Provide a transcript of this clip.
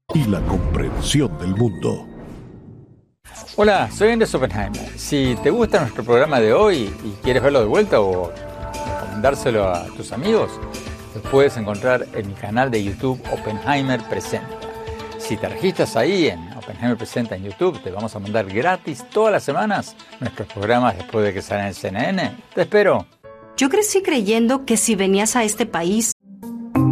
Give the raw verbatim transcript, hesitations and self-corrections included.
y la comprensión del mundo. Hola, soy Andrés Oppenheimer. Si te gusta nuestro programa de hoy y quieres verlo de vuelta o recomendárselo a tus amigos, lo puedes encontrar en mi canal de YouTube Oppenheimer Presenta. Si te registras ahí en Oppenheimer Presenta en YouTube, te vamos a mandar gratis todas las semanas nuestros programas después de que salgan en C N N. Te espero. Yo crecí creyendo que si venías a este país